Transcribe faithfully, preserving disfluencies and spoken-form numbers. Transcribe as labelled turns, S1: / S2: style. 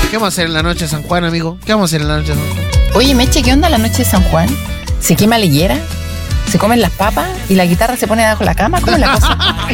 S1: ¿Qué vamos a hacer en la noche de San Juan, amigo? ¿Qué vamos a hacer en la noche de San Juan?
S2: Oye, Meche, ¿qué onda la noche de San Juan? ¿Se quema la higuera? ¿Se comen las papas? ¿Y la guitarra se pone debajo de la cama? ¿Cómo es la cosa?